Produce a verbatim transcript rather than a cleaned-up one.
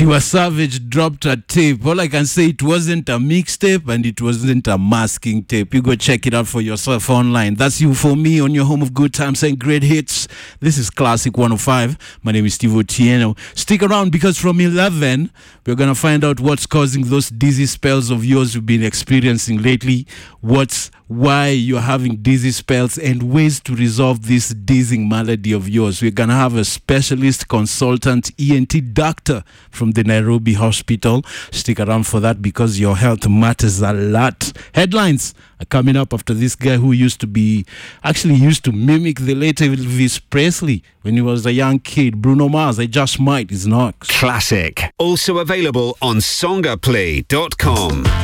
Tiwa Savage dropped a tape. All I can say, it wasn't a mixtape and it wasn't a masking tape. You go check it out for yourself online. That's You For Me on your home of good times and great hits. This is Classic one oh five. My name is Steve Otieno. Stick around because from eleven, we're going to find out what's causing those dizzy spells of yours you've been experiencing lately. What's why you're having dizzy spells and ways to resolve this dizzying malady of yours. We're going to have a specialist consultant E N T doctor from the Nairobi Hospital. Stick around for that because your health matters a lot. Headlines are coming up after this guy who used to be, actually used to mimic the late Elvis Presley when he was a young kid. Bruno Mars, I Just Might, is next. Classic. Also available on songaplay dot com.